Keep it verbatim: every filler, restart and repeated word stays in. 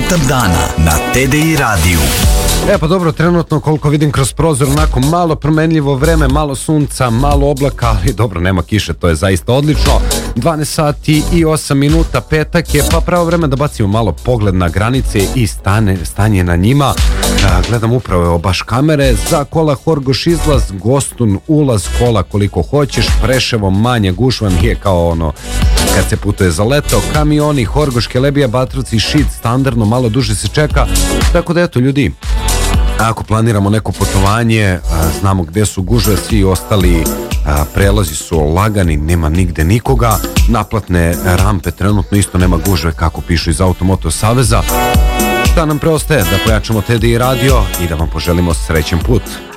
Startup dana na T D I radiju. E pa dobro, trenutno koliko vidim kroz prozor, onako malo promenljivo vreme, malo sunca, malo oblaka, ali dobro, nema kiše, to je zaista odlično. dvanaest sati i osam minuta, petak je, pa pravo vreme da bacimo malo pogled na granice i stane, stanje na njima. A, gledam upravo evo baš kamere, za kola Horgoš izlaz, Gostun ulaz, kola koliko hoćeš, Preševo manje, gužva nije kao ono kad se putuje za leto, kamioni, Horgoš, Kelebija, Batrovci, Šid, standardno, malo duže se čeka, tako da eto ljudi, ako planiramo neko putovanje, znamo gde su gužve, svi ostali prelazi su lagani, nema nigde nikoga, naplatne rampe trenutno isto nema gužve kako pišu iz Automoto Saveza. Šta nam preostaje? Da pojačamo T D I radio i da vam poželimo srećen put.